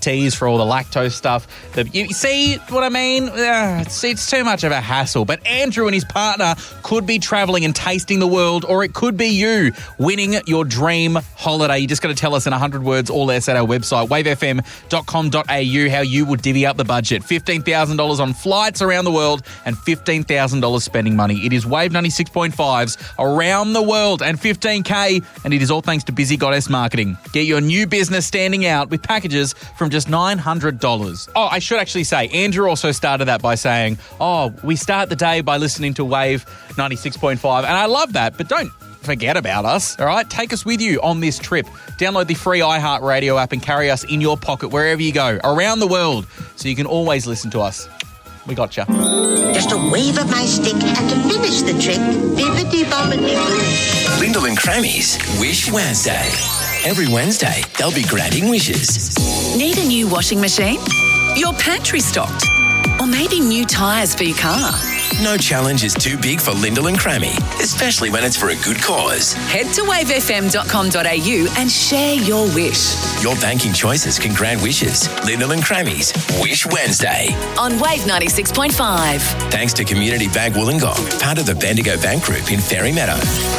teas for all the lactose stuff. You see what I mean? It's too much of a hassle. But Andrew and his partner could be travelling and tasting the world, or it could be you winning your dream holiday. You just got to tell us in 100 words or less at our website, wavefm.com.au, how you would divvy up the budget. $15,000 on flights around the world and $15,000 spending money. It is Wave 96.5's around the world and $15K, and it is all thanks to Busy Goddess Marketing. Get your new business standing out with packages from just $900. Oh, I should actually say, Andrew also started that by saying, we start the day by listening to Wave 96.5, and I love that, but don't forget about us, all right? Take us with you on this trip. Download the free iHeartRadio app and carry us in your pocket wherever you go, around the world, so you can always listen to us. We got you. Just a wave of my stick and to finish the trick, bibbidi-bobbidi-boo. Lyndall and Crammy's Wish Wednesday. Every Wednesday, they'll be granting wishes. Need a new washing machine? Your pantry stocked? Or maybe new tyres for your car? No challenge is too big for Lyndall and Crammy, especially when it's for a good cause. Head to wavefm.com.au and share your wish. Your banking choices can grant wishes. Lyndall and Crammy's Wish Wednesday. On Wave 96.5. Thanks to Community Bank Wollongong, part of the Bendigo Bank Group in Fairy Meadow.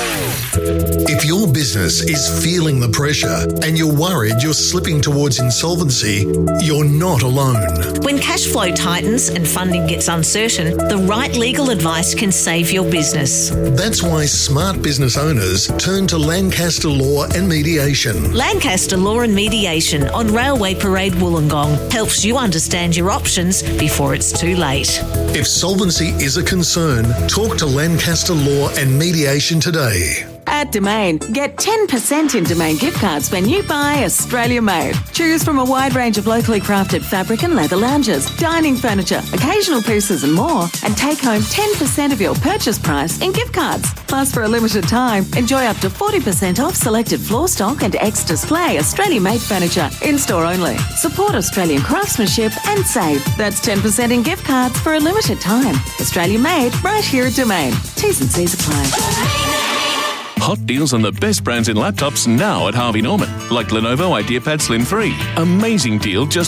If your business is feeling the pressure and you're worried you're slipping towards insolvency, you're not alone. When cash flow tightens and funding gets uncertain, the right legal advice can save your business. That's why smart business owners turn to Lancaster Law and Mediation. Lancaster Law and Mediation on Railway Parade Wollongong helps you understand your options before it's too late. If solvency is a concern, talk to Lancaster Law and Mediation today. At Domain, get 10% in Domain gift cards when you buy Australia Made. Choose from a wide range of locally crafted fabric and leather lounges, dining furniture, occasional pieces and more, and take home 10% of your purchase price in gift cards. Plus, for a limited time, enjoy up to 40% off selected floor stock and ex-display Australia Made furniture, in-store only. Support Australian craftsmanship and save. That's 10% in gift cards for a limited time. Australia Made, right here at Domain. T's and C's apply. Hot deals on the best brands in laptops now at Harvey Norman, like Lenovo IdeaPad Slim 3. Amazing deal, just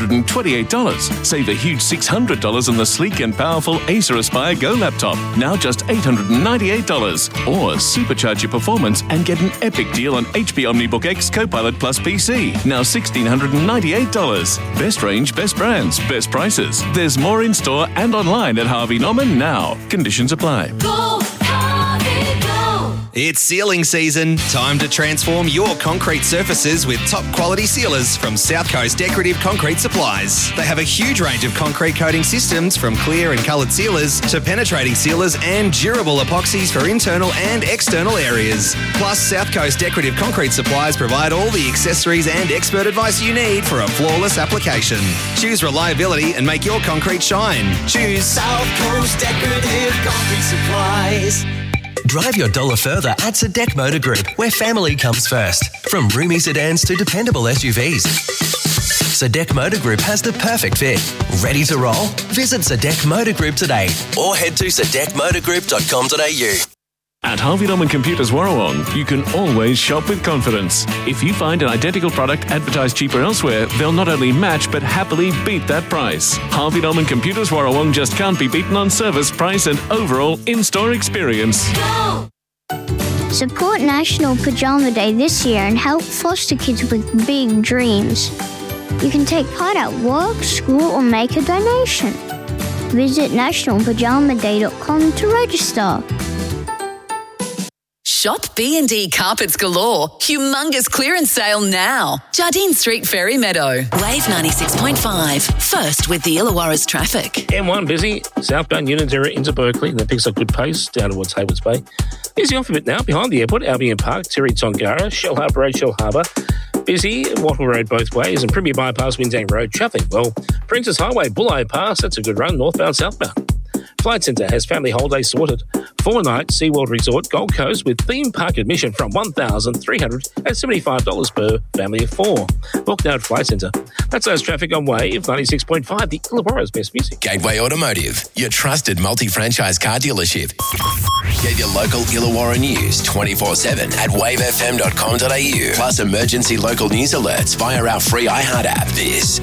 $428. Save a huge $600 on the sleek and powerful Acer Aspire Go laptop, now just $898. Or supercharge your performance and get an epic deal on HP OmniBook X Copilot Plus PC, now $1,698. Best range, best brands, best prices. There's more in store and online at Harvey Norman now. Conditions apply. Go, Harvey, go! It's sealing season. Time to transform your concrete surfaces with top quality sealers from South Coast Decorative Concrete Supplies. They have a huge range of concrete coating systems, from clear and coloured sealers to penetrating sealers and durable epoxies for internal and external areas. Plus, South Coast Decorative Concrete Supplies provide all the accessories and expert advice you need for a flawless application. Choose reliability and make your concrete shine. Choose South Coast Decorative Concrete Supplies. Drive your dollar further at Sadek Motor Group, where family comes first. From roomy sedans to dependable SUVs. Sadek Motor Group has the perfect fit. Ready to roll? Visit Sadek Motor Group today or head to sadekmotorgroup.com.au. At Harvey Norman Computers Warrawong, you can always shop with confidence. If you find an identical product advertised cheaper elsewhere, they'll not only match but happily beat that price. Harvey Norman Computers Warrawong just can't be beaten on service, price and overall in-store experience. Go! Support National Pajama Day this year and help foster kids with big dreams. You can take part at work, school or make a donation. Visit nationalpajamaday.com to register. Shop B&D Carpets Galore. Humongous clearance sale now. Jardine Street, Fairy Meadow. Wave 96.5. First with the Illawarra's traffic. M1 busy. Southbound Unitary into Berkeley. That picks up good pace down towards Haywards Bay. Busy off a bit now. Behind the airport, Albion Park, Terry Tongara, Shell Harbour Road, Shell Harbour. Busy, Wattle Road both ways, and Premier Bypass, Windang Road. Traffic well. Princess Highway, Bulli Pass. That's a good run. Northbound, southbound. Flight Centre has family holiday sorted. 4-night SeaWorld Resort Gold Coast with theme park admission from $1,375 per family of 4. Book now at Flight Centre. That's those traffic on Wave 96.5, the Illawarra's best music. Gateway Automotive, your trusted multi-franchise car dealership. Get your local Illawarra news 24/7 at wavefm.com.au. Plus emergency local news alerts via our free iHeart app. This